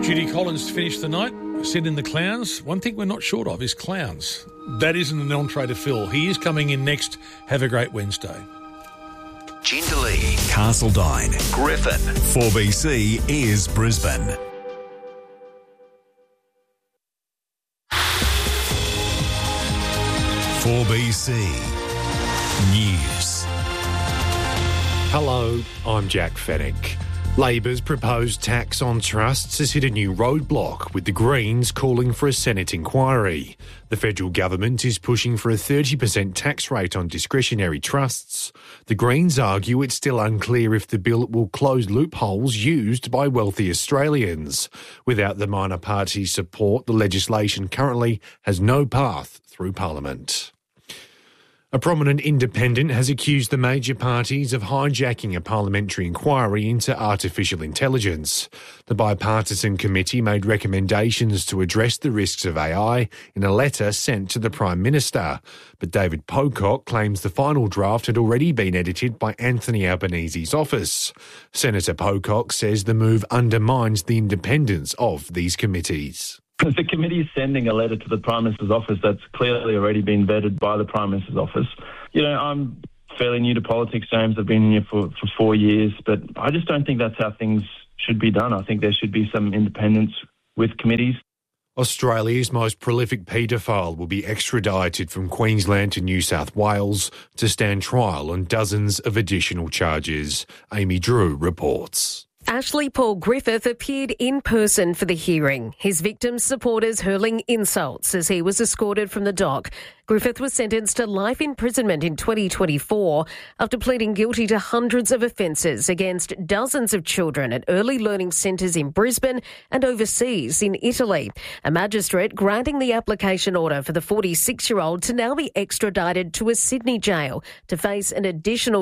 Judy Collins finished the night, said in the clowns, one thing we're not short of is clowns. That isn't an entree to Phil. He is coming in next. Have a great Wednesday. Jindalee, Castledine, Griffin. 4BC is Brisbane. "4BC News." Hello, I'm Jack Fennick. Labor's proposed tax on trusts has hit a new roadblock, with the Greens calling for a Senate inquiry. The federal government is pushing for a 30% tax rate on discretionary trusts. The Greens argue it's still unclear if the bill will close loopholes used by wealthy Australians. Without the minor party's support, the legislation currently has no path through Parliament. A prominent independent has accused the major parties of hijacking a parliamentary inquiry into artificial intelligence. The bipartisan committee made recommendations to address the risks of AI in a letter sent to the Prime Minister. But David Pocock claims the final draft had already been edited by Anthony Albanese's office. Senator Pocock says the move undermines the independence of these committees. The committee is sending a letter to the Prime Minister's office that's clearly already been vetted by the Prime Minister's office. You know, I'm fairly new to politics, James. I've been here for 4 years, but I just don't think that's how things should be done. I think there should be some independence with committees. Australia's most prolific paedophile will be extradited from Queensland to New South Wales to stand trial on dozens of additional charges. Amy Drew reports. Ashley Paul Griffith appeared in person for the hearing, his victim's supporters hurling insults as he was escorted from the dock. Griffith was sentenced to life imprisonment in 2024 after pleading guilty to hundreds of offences against dozens of children at early learning centres in Brisbane and overseas in Italy. A magistrate granting the application order for the 46-year-old to now be extradited to a Sydney jail to face an additional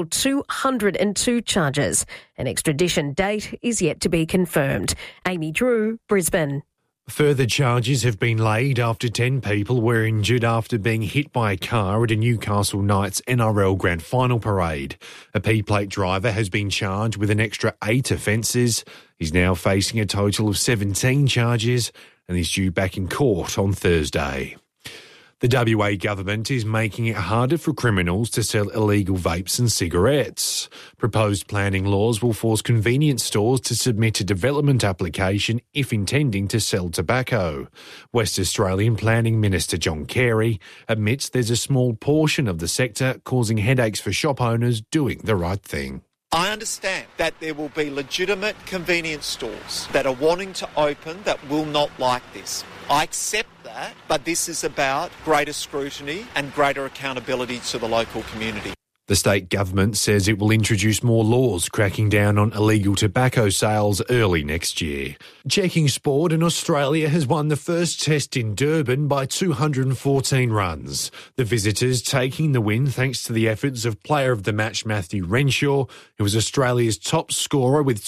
202 charges. An extradition date is yet to be confirmed. Amy Drew, Brisbane. Further charges have been laid after 10 people were injured after being hit by a car at a Newcastle Knights NRL Grand Final parade. A P-plate driver has been charged with an extra 8 offences. He's now facing a total of 17 charges and is due back in court on Thursday. The WA government is making it harder for criminals to sell illegal vapes and cigarettes. Proposed planning laws will force convenience stores to submit a development application if intending to sell tobacco. West Australian Planning Minister John Carey admits there's a small portion of the sector causing headaches for shop owners doing the right thing. I understand that there will be legitimate convenience stores that are wanting to open that will not like this. I accept that, but this is about greater scrutiny and greater accountability to the local community. The state government says it will introduce more laws cracking down on illegal tobacco sales early next year. Checking sport, and Australia has won the first test in Durban by 214 runs. The visitors taking the win thanks to the efforts of player of the match Matthew Renshaw, who was Australia's top scorer with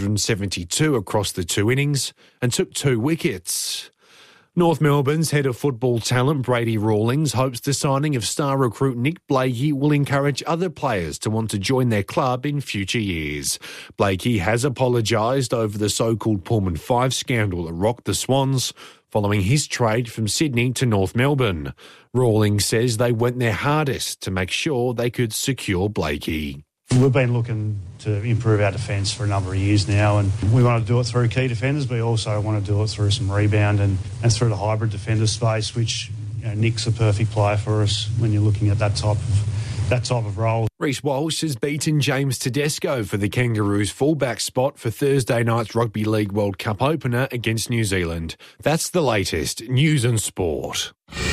272 across the 2 innings and took 2 wickets. North Melbourne's head of football talent Brady Rawlings hopes the signing of star recruit Nick Blakey will encourage other players to want to join their club in future years. Blakey has apologised over the so-called Pullman 5 scandal that rocked the Swans following his trade from Sydney to North Melbourne. Rawlings says they went their hardest to make sure they could secure Blakey. We've been looking to improve our defence for a number of years now, and we want to do it through key defenders, but we also want to do it through some rebound and through the hybrid defender space, which Nick's a perfect player for us when you're looking at that type of role. Reece Walsh has beaten James Tedesco for the Kangaroos fullback spot for Thursday night's Rugby League World Cup opener against New Zealand. That's the latest news and sport.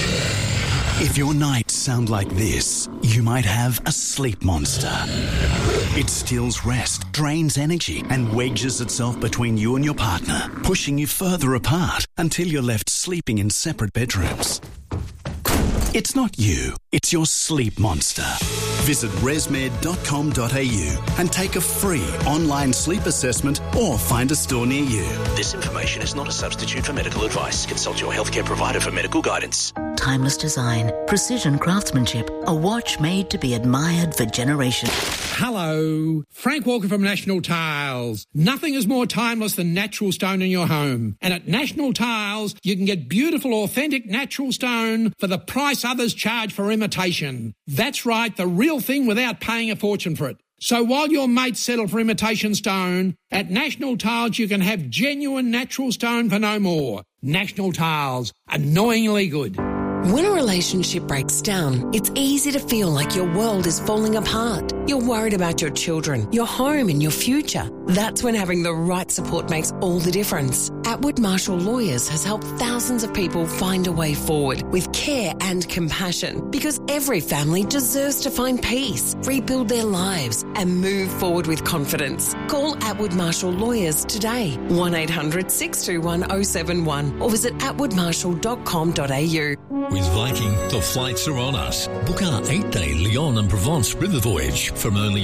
If your nights sound like this, you might have a sleep monster. It steals rest, drains energy, and wedges itself between you and your partner, pushing you further apart until you're left sleeping in separate bedrooms. It's not you, it's your sleep monster. Visit resmed.com.au and take a free online sleep assessment or find a store near you. This information is not a substitute for medical advice. Consult your healthcare provider for medical guidance. Timeless design, precision craftsmanship, a watch made to be admired for generations. Hello, Frank Walker from National Tiles. Nothing is more timeless than natural stone in your home. And at National Tiles, you can get beautiful, authentic natural stone for the price others charge for imitation. That's right, the real thing without paying a fortune for it. So while your mates settle for imitation stone, at National Tiles you can have genuine natural stone for no more. National Tiles, annoyingly good. When a relationship breaks down, it's easy to feel like your world is falling apart. You're worried about your children, your home and your future. That's when having the right support makes all the difference. Atwood Marshall Lawyers has helped thousands of people find a way forward with care and compassion, because every family deserves to find peace, rebuild their lives and move forward with confidence. Call Atwood Marshall Lawyers today, 1800 621 071 or visit atwoodmarshall.com.au. With Viking, the flights are on us. Book our 8-day Lyon and Provence river voyage from only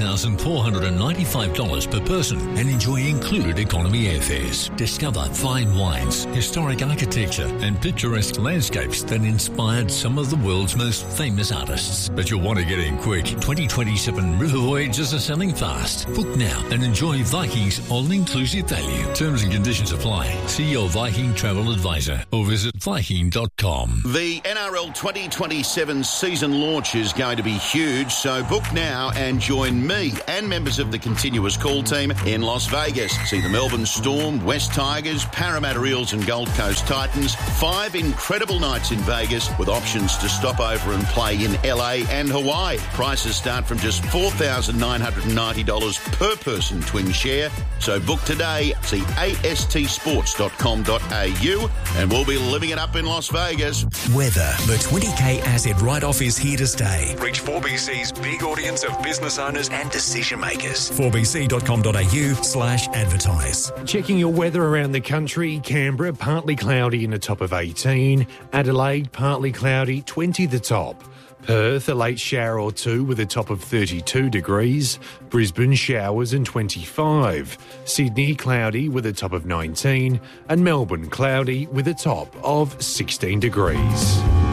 $5,495 per person and enjoy included economy airfares. Discover fine wines, historic architecture and picturesque landscapes that inspired some of the world's most famous artists. But you'll want to get in quick. 2027 river voyages are selling fast. Book now and enjoy Viking's all-inclusive value. Terms and conditions apply. See your Viking travel advisor or visit Viking.com. The NRL 2027 season launch is going to be huge, so book now and join me and members of the Continuous Call team in Las Vegas. See the Melbourne Storm, West Tigers, Parramatta Eels and Gold Coast Titans. 5 incredible nights in Vegas with options to stop over and play in LA and Hawaii. Prices start from just $4,990 per person twin share. So book today. See astsports.com.au and we'll be living it up in Las Vegas. Weather. The 20k asset write-off is here to stay. Reach 4BC's big audience of business owners and decision makers. 4bc.com.au/advertise. Checking your weather around the country. Canberra, partly cloudy in the top of 18. Adelaide, partly cloudy, 20 the top. Perth, a late shower or two with a top of 32 degrees. Brisbane, showers and 25. Sydney, cloudy with a top of 19. And Melbourne, cloudy with a top of 16 degrees.